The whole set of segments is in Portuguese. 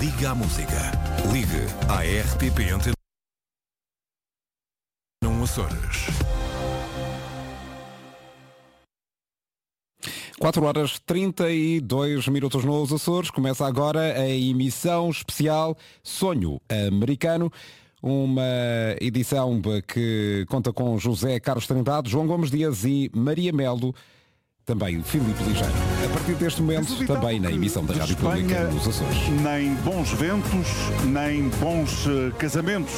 Liga à música. Ligue à RTP Antena Açores. 4h32 nos Açores. Começa agora a emissão especial Sonho Americano. Uma edição que conta com José Carlos Trindade, João Gomes Dias e Maria Melo, também Filipe Ligeiro. A partir deste momento, também na emissão da Rádio Pública nos Açores. Nem bons ventos, nem bons casamentos.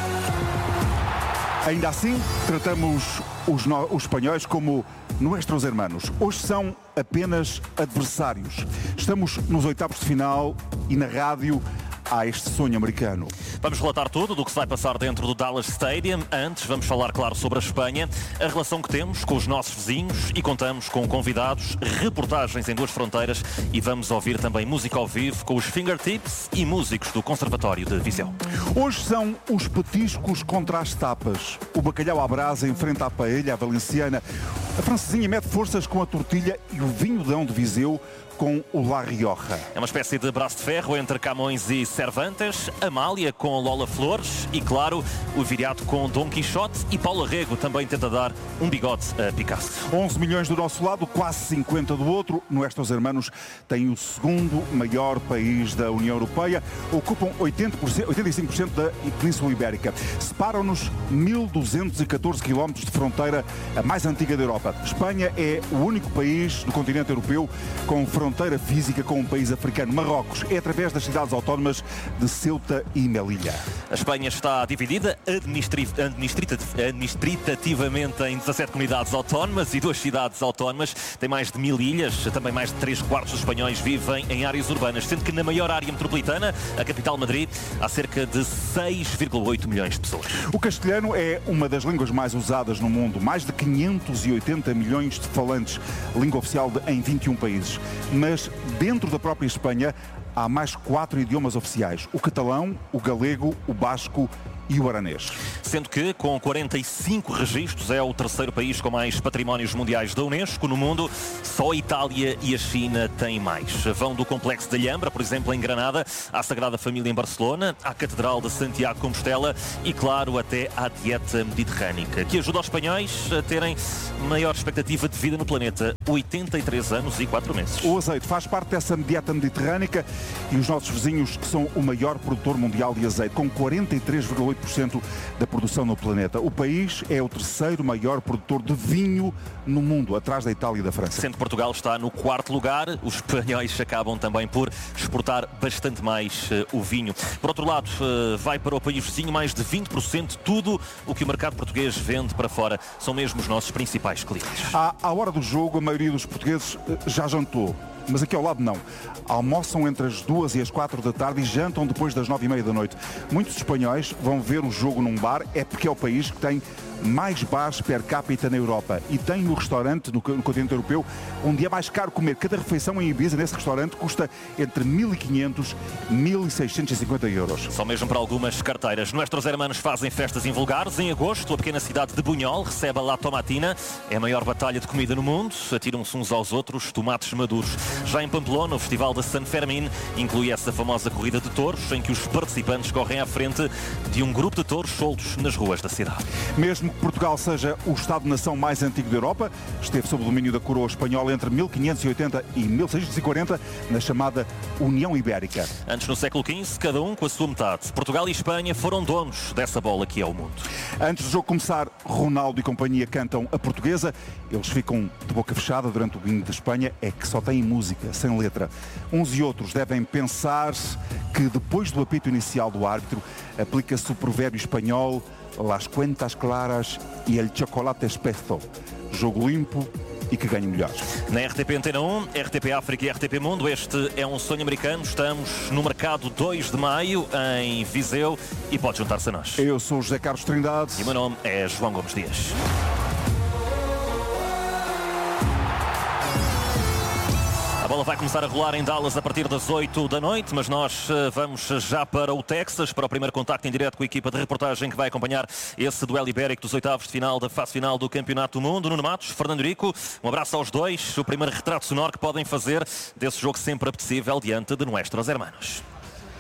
Ainda assim, tratamos os espanhóis como nuestros hermanos. Hoje são apenas adversários. Estamos nos oitavos de final e na rádio há este sonho americano. Vamos relatar tudo do que se vai passar dentro do Dallas Stadium. Antes, vamos falar, claro, sobre a Espanha, a relação que temos com os nossos vizinhos e contamos com convidados, reportagens em duas fronteiras e vamos ouvir também música ao vivo com os Fingertips e músicos do Conservatório de Viseu. Hoje são os petiscos contra as tapas. O bacalhau à brasa enfrenta a paella, a valenciana. A francesinha mete forças com a tortilha e o vinho Dão de Viseu com o La Rioja. É uma espécie de braço de ferro entre Camões e Cervantes, Amália com Lola Flores e, claro, o Viriato com Dom Quixote e Paulo Arrego também tenta dar um bigode a Picasso. 11 milhões do nosso lado, quase 50 do outro. Nuestros hermanos têm o segundo maior país da União Europeia. Ocupam 85% da Península Ibérica. Separam-nos 1.214 km de fronteira, a mais antiga da Europa. Espanha é o único país do continente europeu com fronteira física com um país africano. Marrocos é através das cidades autónomas de Ceuta e Melilla. A Espanha está dividida administrativamente em 17 comunidades autónomas e 2 cidades autónomas. Tem mais de 1000 ilhas, também mais de 3/4 dos espanhóis vivem em áreas urbanas, sendo que na maior área metropolitana, a capital Madrid, há cerca de 6,8 milhões de pessoas. O castelhano é uma das línguas mais usadas no mundo. Mais de 580 milhões de falantes, língua oficial em 21 países. Mas dentro da própria Espanha há mais 4 idiomas oficiais: o catalão, o galego, o basco e o aranês. Sendo que, com 45 registros, é o terceiro país com mais patrimónios mundiais da Unesco no mundo. Só a Itália e a China têm mais. Vão do Complexo de Alhambra, por exemplo, em Granada, à Sagrada Família em Barcelona, à Catedral de Santiago de Compostela e, claro, até à dieta mediterrânica, que ajuda os espanhóis a terem maior expectativa de vida no planeta, 83 anos e 4 meses. O azeite faz parte dessa dieta mediterrânica e os nossos vizinhos, que são o maior produtor mundial de azeite, com 43,8% da produção no planeta. O país é o terceiro maior produtor de vinho no mundo, atrás da Itália e da França. Sendo que Portugal está no 4º lugar, os espanhóis acabam também por exportar bastante mais o vinho. Por outro lado, vai para o país vizinho mais de 20% de tudo o que o mercado português vende para fora. São mesmo os nossos principais clientes. À hora do jogo, a maioria dos portugueses já jantou. Mas aqui ao lado não. Almoçam entre as 2 e as 4 da tarde e jantam depois das 9h30 da noite. Muitos espanhóis vão ver o jogo num bar, é porque é o país que tem mais bares per capita na Europa e tem no restaurante, no continente europeu, onde é mais caro comer. Cada refeição em Ibiza, nesse restaurante, custa entre 1.500 e 1.650 euros. Só mesmo para algumas carteiras. Nuestros hermanos fazem festas invulgares. Em agosto, a pequena cidade de Bunhol recebe a La Tomatina. É a maior batalha de comida no mundo. Atiram-se uns aos outros tomates maduros. Já em Pamplona, o Festival de San Fermín inclui essa famosa corrida de touros, em que os participantes correm à frente de um grupo de touros soltos nas ruas da cidade. Mesmo que Portugal seja o Estado-nação mais antigo da Europa, esteve sob o domínio da coroa espanhola entre 1580 e 1640, na chamada União Ibérica. Antes, no século XV, cada um com a sua metade. Portugal e Espanha foram donos dessa bola que é o mundo. Antes do jogo começar, Ronaldo e companhia cantam a portuguesa. Eles ficam de boca fechada durante o hino de Espanha, é que só têm música, sem letra. Uns e outros devem pensar que depois do apito inicial do árbitro, aplica-se o provérbio espanhol: las cuentas claras e el chocolate espesso. Jogo limpo e que ganhe melhores. Na RTP Antena 1, RTP África e RTP Mundo, este é um sonho americano. Estamos no mercado 2 de maio, em Viseu, e pode juntar-se a nós. Eu sou o José Carlos Trindade. E o meu nome é João Gomes Dias. A bola vai começar a rolar em Dallas a partir das 8 da noite, mas nós vamos já para o Texas, para o primeiro contacto em direto com a equipa de reportagem que vai acompanhar esse duelo ibérico dos oitavos de final da fase final do Campeonato do Mundo. Nuno Matos, Fernando Rico, um abraço aos dois. O primeiro retrato sonoro que podem fazer desse jogo sempre apetecível diante de Nuestros Hermanos.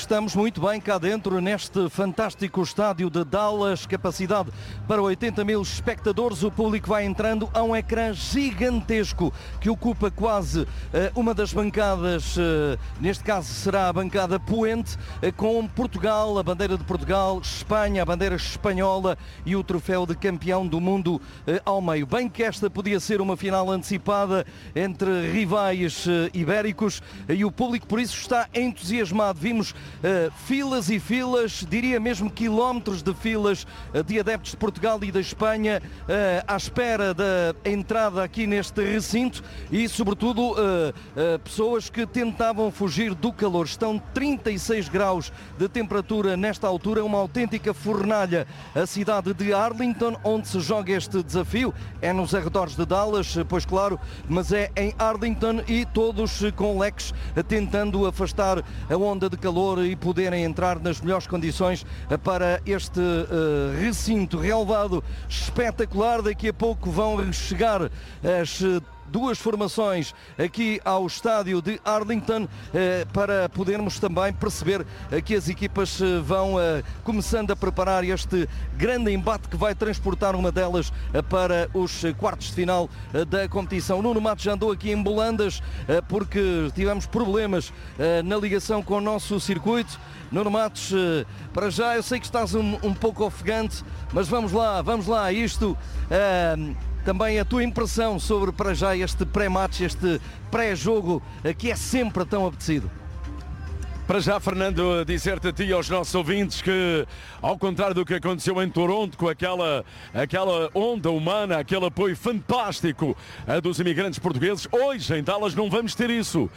estamos muito bem cá dentro neste fantástico estádio de Dallas, capacidade para 80 mil espectadores. O público vai entrando a um ecrã gigantesco que ocupa quase uma das bancadas, neste caso será a bancada poente, com Portugal, a bandeira de Portugal, Espanha, a bandeira espanhola e o troféu de campeão do mundo ao meio. Bem que esta podia ser uma final antecipada entre rivais ibéricos e o público por isso está entusiasmado. Vimos filas e filas, diria mesmo quilómetros de filas de adeptos de Portugal e da Espanha à espera da entrada aqui neste recinto e sobretudo pessoas que tentavam fugir do calor. Estão 36 graus de temperatura nesta altura, uma autêntica fornalha. A cidade de Arlington, onde se joga este desafio, é nos arredores de Dallas, pois claro, mas é em Arlington e todos com leques tentando afastar a onda de calor e poderem entrar nas melhores condições para este recinto relevado espetacular. Daqui a pouco vão chegar as duas formações aqui ao estádio de Arlington para podermos também perceber que as equipas vão começando a preparar este grande embate que vai transportar uma delas para os quartos de final da competição. Nuno Matos já andou aqui em Bolandas porque tivemos problemas na ligação com o nosso circuito. Nuno Matos, para já eu sei que estás um pouco ofegante, mas vamos lá, isto... Também a tua impressão sobre, para já, este pré-match, este pré-jogo que é sempre tão apetecido. Para já, Fernando, dizer-te a ti e aos nossos ouvintes que, ao contrário do que aconteceu em Toronto, com aquela onda humana, aquele apoio fantástico dos imigrantes portugueses, hoje em Dallas não vamos ter isso.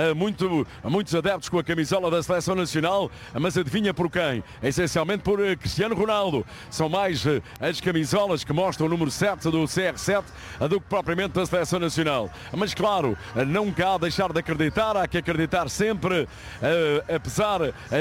Muitos adeptos com a camisola da Seleção Nacional, mas adivinha por quem? Essencialmente por Cristiano Ronaldo. São mais as camisolas que mostram o número 7 do CR7 do que propriamente da Seleção Nacional. Mas claro, não há deixar de acreditar, há que acreditar sempre. Apesar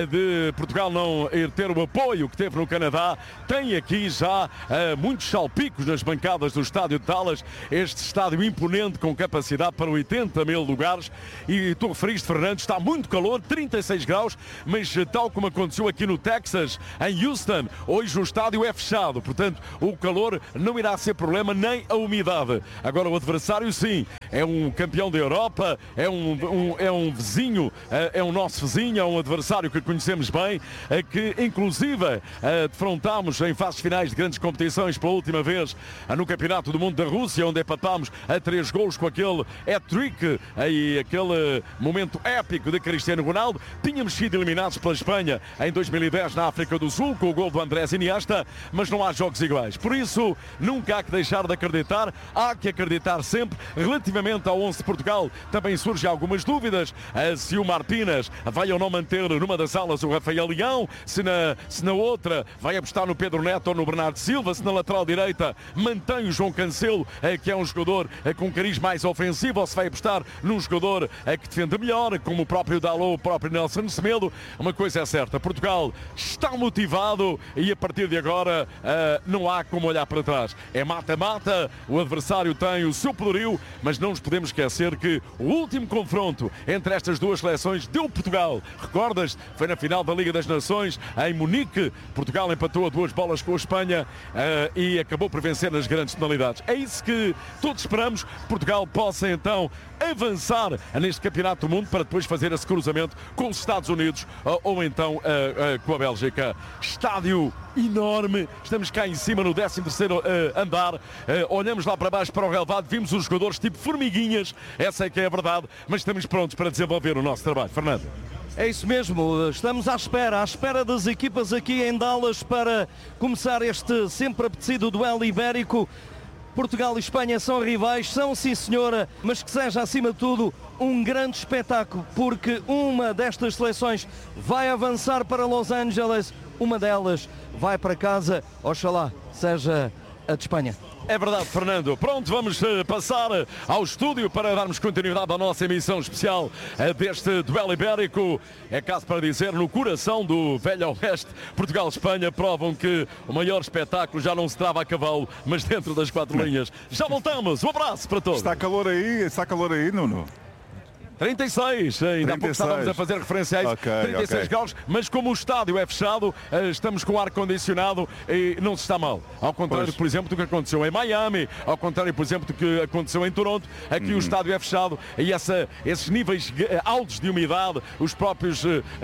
de Portugal não ter o apoio que teve no Canadá, tem aqui já muitos salpicos nas bancadas do estádio de Dallas, este estádio imponente com capacidade para 80 mil lugares e tu referiste, Fernando, está muito calor, 36 graus, mas tal como aconteceu aqui no Texas, em Houston, hoje o estádio é fechado, portanto o calor não irá ser problema, nem a umidade. Agora o adversário sim, é um campeão da Europa, é um vizinho, é um nosso vizinho, é um adversário que conhecemos bem, que inclusive defrontámos em fases finais de grandes competições pela última vez no Campeonato do Mundo da Rússia, onde empatámos a 3 golos com aquele hat-trick e aquele momento épico de Cristiano Ronaldo. Tínhamos sido eliminados pela Espanha em 2010 na África do Sul com o gol do Andrés Iniesta, mas não há jogos iguais. Por isso, nunca há que deixar de acreditar, há que acreditar sempre. Relativamente ao 11 de Portugal, também surgem algumas dúvidas. Se o Martínez vai ou não manter numa das alas o Rafael Leão, se na outra vai apostar no Pedro Neto ou no Bernardo Silva, se na lateral direita mantém o João Cancelo, que é um jogador com cariz mais ofensivo, ou se vai apostar num jogador que defende melhor, como o próprio Dalot, o próprio Nelson Semedo. Uma coisa é certa, Portugal está motivado e a partir de agora não há como olhar para trás. É mata-mata, o adversário tem o seu poderio, mas não nos podemos esquecer que o último confronto entre estas duas seleções deu Portugal. Recordas? Foi na final da Liga das Nações em Munique. Portugal empatou a 2 bolas com a Espanha e acabou por vencer nas grandes penalidades. É isso que todos esperamos. Portugal possa então avançar neste Campeonato do Mundo para depois fazer esse cruzamento com os Estados Unidos ou então com a Bélgica. Estádio enorme, estamos cá em cima no 13º andar, olhamos lá para baixo para o relevado, vimos os jogadores tipo formiguinhas, essa é que é a verdade, mas estamos prontos para desenvolver o nosso trabalho. Fernando. É isso mesmo, estamos à espera das equipas aqui em Dallas para começar este sempre apetecido duelo ibérico. Portugal e Espanha são rivais, são sim senhora, mas que seja acima de tudo um grande espetáculo, porque uma destas seleções vai avançar para Los Angeles, uma delas vai para casa, oxalá seja a de Espanha. É verdade, Fernando. Pronto, vamos passar ao estúdio para darmos continuidade à nossa emissão especial deste duelo ibérico. É caso para dizer, no coração do velho oeste, Portugal-Espanha provam que o maior espetáculo já não se trava a cavalo, mas dentro das 4 linhas. Já voltamos. Um abraço para todos. Está calor aí, Nuno? 36, ainda há pouco 36. estávamos a fazer referência a isso, Ok, 36 ok. graus, mas como o estádio é fechado, estamos com ar-condicionado e não se está mal. Ao contrário, Pois. por exemplo, do que aconteceu em Miami, ao contrário, por exemplo, do que aconteceu em Toronto, aqui o estádio é fechado e esses níveis altos de umidade, os próprios,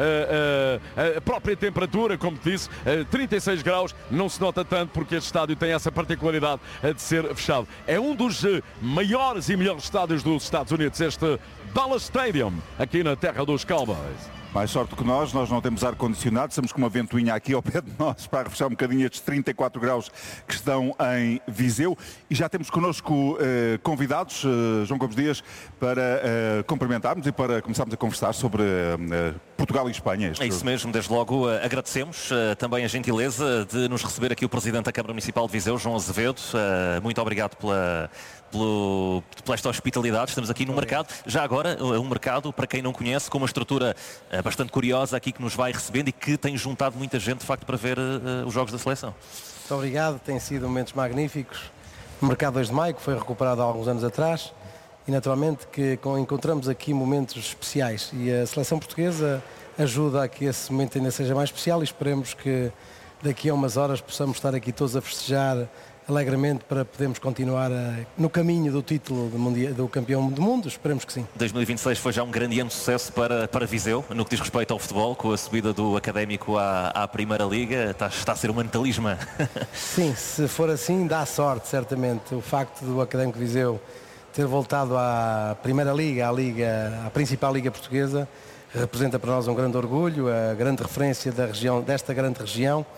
a própria temperatura, como te disse, 36 graus, não se nota tanto porque este estádio tem essa particularidade de ser fechado. É um dos maiores e melhores estádios dos Estados Unidos, este Dallas Stadium, aqui na terra dos Cowboys. Mais sorte que nós não temos ar-condicionado, estamos com uma ventoinha aqui ao pé de nós para refrescar um bocadinho estes 34 graus que estão em Viseu. E já temos connosco convidados, João Gomes Dias, para cumprimentarmos e para começarmos a conversar sobre Portugal e Espanha. É isso mesmo, desde logo agradecemos também a gentileza de nos receber aqui o Presidente da Câmara Municipal de Viseu, João Azevedo. Muito obrigado pela esta hospitalidade. Estamos aqui no mercado, já agora um mercado, para quem não conhece, com uma estrutura bastante curiosa aqui que nos vai recebendo e que tem juntado muita gente de facto para ver os jogos da seleção. Muito obrigado, têm sido momentos magníficos. O mercado 2 de maio, que foi recuperado há alguns anos atrás, e naturalmente que encontramos aqui momentos especiais e a seleção portuguesa ajuda a que esse momento ainda seja mais especial e esperemos que daqui a umas horas possamos estar aqui todos a festejar alegremente para podermos continuar no caminho do título do campeão do mundo, esperemos que sim. 2026 foi já um grande ano de sucesso para Viseu, no que diz respeito ao futebol, com a subida do Académico à Primeira Liga, está a ser uma talismã. Sim, se for assim dá sorte, certamente. O facto do Académico de Viseu ter voltado à Primeira Liga, à principal Liga Portuguesa, representa para nós um grande orgulho, a grande referência desta grande região.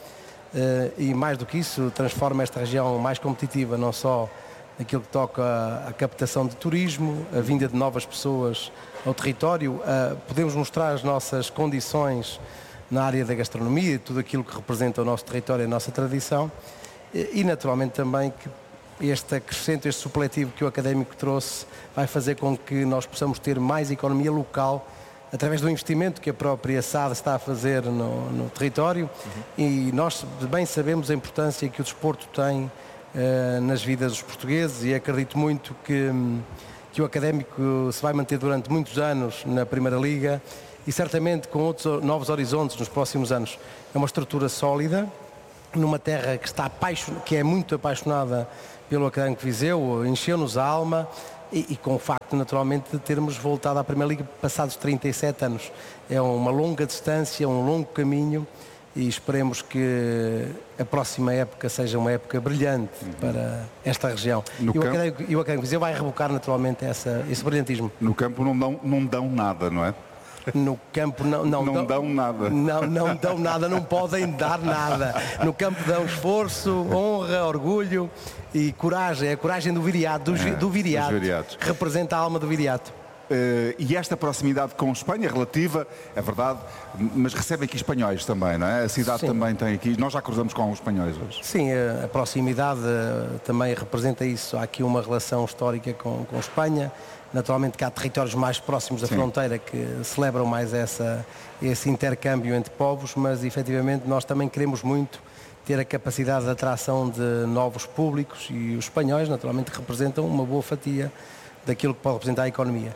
E mais do que isso, transforma esta região mais competitiva, não só naquilo que toca à captação de turismo, a vinda de novas pessoas ao território, podemos mostrar as nossas condições na área da gastronomia e tudo aquilo que representa o nosso território e a nossa tradição, e naturalmente também que este acrescento, este supletivo que o Académico trouxe vai fazer com que nós possamos ter mais economia local através do investimento que a própria SAD está a fazer no território. E nós bem sabemos a importância que o desporto tem nas vidas dos portugueses e acredito muito que o Académico se vai manter durante muitos anos na Primeira Liga e certamente com outros novos horizontes nos próximos anos. É uma estrutura sólida, numa terra que é muito apaixonada pelo Académico de Viseu, encheu-nos a alma, e com o facto, naturalmente, de termos voltado à Primeira Liga passados 37 anos. É uma longa distância, um longo caminho e esperemos que a próxima época seja uma época brilhante para esta região. E o Académico de Viseu vai rebocar, naturalmente, esse brilhantismo. No campo não dão nada, não é? No campo não dão nada. Não dão nada, não podem dar nada. No campo dão esforço, honra, orgulho e coragem. É a coragem do viriato, do viriato. Representa a alma do viriato. E esta proximidade com Espanha relativa, é verdade, mas recebe aqui espanhóis também, não é? A cidade também tem aqui, nós já cruzamos com os espanhóis hoje. Sim, a proximidade também representa isso. Há aqui uma relação histórica com Espanha. Naturalmente que há territórios mais próximos da fronteira que celebram mais esse intercâmbio entre povos, mas efetivamente nós também queremos muito ter a capacidade de atração de novos públicos e os espanhóis naturalmente representam uma boa fatia daquilo que pode representar a economia.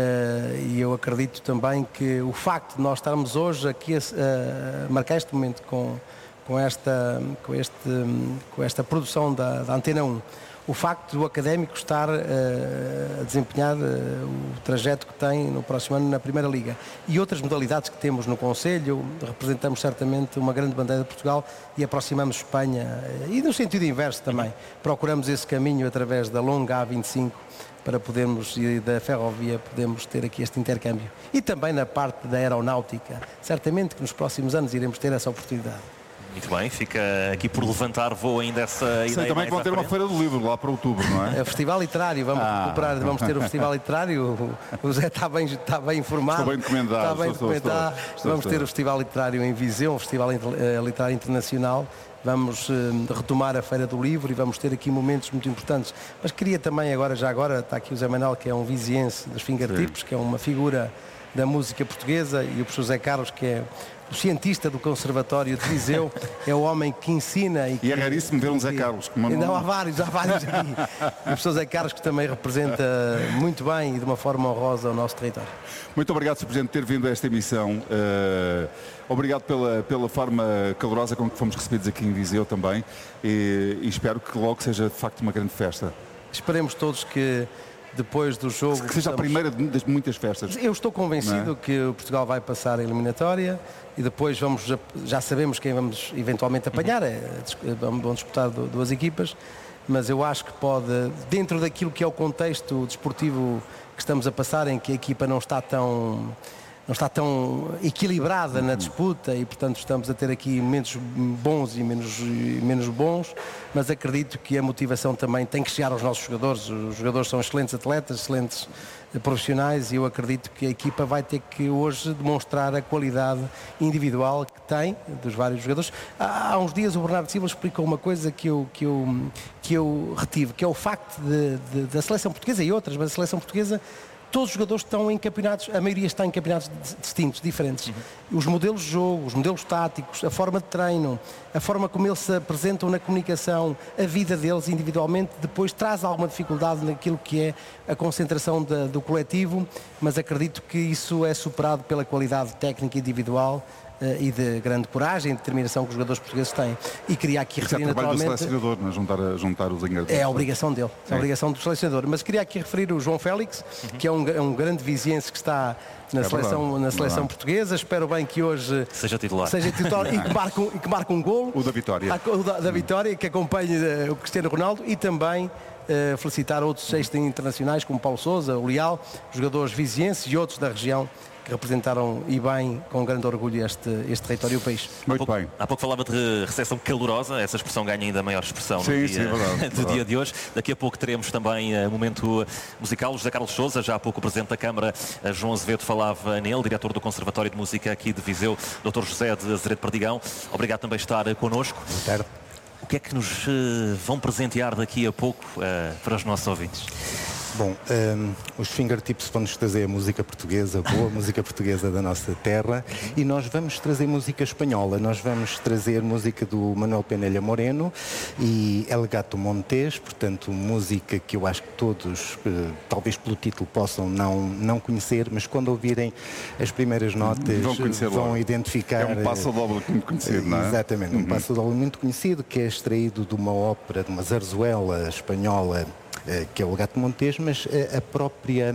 E eu acredito também que o facto de nós estarmos hoje aqui a marcar este momento com esta produção da Antena 1, o facto do Académico estar a desempenhar o trajeto que tem no próximo ano na Primeira Liga e outras modalidades que temos no Conselho, representamos certamente uma grande bandeira de Portugal e aproximamos Espanha, e no sentido inverso também, procuramos esse caminho através da longa A25 para podermos, e da ferrovia, podemos ter aqui este intercâmbio. E também na parte da aeronáutica, certamente que nos próximos anos iremos ter essa oportunidade. Muito bem, fica aqui por levantar voo ainda essa ideia. Sei também que vão ter uma feira do livro lá para outubro, não é? É o Festival Literário, vamos ter o Festival Literário, o Zé está bem informado. Estou bem documentado. Vamos ter o Festival Literário em Viseu, um Festival Literário Internacional. Vamos retomar a Feira do Livro e vamos ter aqui momentos muito importantes. Mas queria também, já agora, está aqui o Zé Manuel, que é um viziense dos Fingertips, que é uma figura da música portuguesa, e o professor José Carlos, que é o cientista do Conservatório de Viseu, é o homem que ensina. E é raríssimo ver um Zé Carlos. Não, há vários aqui. E o professor José Carlos, que também representa muito bem e de uma forma honrosa o nosso território. Muito obrigado, Sr. Presidente, por ter vindo a esta emissão. Obrigado pela forma calorosa com que fomos recebidos aqui em Viseu também. E espero que logo seja, de facto, uma grande festa. Esperemos todos que depois do jogo... Que seja a primeira das muitas festas. Eu estou convencido que o Portugal vai passar a eliminatória e depois já sabemos quem vamos eventualmente apanhar, vão disputar duas equipas, mas eu acho que pode, dentro daquilo que é o contexto desportivo que estamos a passar, em que a equipa não está tão equilibrada na disputa e, portanto, estamos a ter aqui momentos bons e menos bons, mas acredito que a motivação também tem que chegar aos nossos jogadores. Os jogadores são excelentes atletas, excelentes profissionais, e eu acredito que a equipa vai ter que hoje demonstrar a qualidade individual que tem dos vários jogadores. Há uns dias o Bernardo Silva explicou uma coisa que eu retive, que é o facto da seleção portuguesa e outras, mas a seleção portuguesa, todos os jogadores estão em campeonatos, a maioria está em campeonatos distintos, diferentes. Os modelos de jogo, os modelos táticos, a forma de treino, a forma como eles se apresentam na comunicação, a vida deles individualmente, depois traz alguma dificuldade naquilo que é a concentração do coletivo, mas acredito que isso é superado pela qualidade técnica individual e de grande coragem e determinação que os jogadores portugueses têm. E queria aqui referir naturalmente... É o trabalho do selecionador, não é? juntar os ingredientes. É a obrigação dele, é a obrigação do selecionador. Mas queria aqui referir o João Félix, que é um grande viziense que está na seleção portuguesa. Espero bem que hoje seja titular e que marque um golo. O da vitória. Da vitória, que acompanhe o Cristiano Ronaldo, e também felicitar outros 6 internacionais como Paulo Sousa, o Leal, jogadores vizienses e outros da região, que representaram e bem, com grande orgulho, este território e o país. Muito bem. Há pouco falava de recepção calorosa, essa expressão ganha ainda maior expressão no dia de hoje. Daqui a pouco teremos também momento musical. José Carlos Sousa, já há pouco o Presidente da Câmara, João Azevedo, falava nele, diretor do Conservatório de Música aqui de Viseu, Dr. José de Azeredo Perdigão. Obrigado também por estar connosco. Boa tarde. O que é que nos vão presentear daqui a pouco para os nossos ouvintes? Bom, os Fingertips vão-nos trazer a música portuguesa, boa música portuguesa da nossa terra, e nós vamos trazer música espanhola. Nós vamos trazer música do Manuel Penella Moreno e El Gato Montés, portanto, música que eu acho que todos, talvez pelo título, possam não conhecer, mas quando ouvirem as primeiras notas vão identificar... É um passo doble muito conhecido, não é? Exatamente, um passo doble muito conhecido, que é extraído de uma ópera, de uma zarzuela espanhola, que é o Gato Montés, mas a própria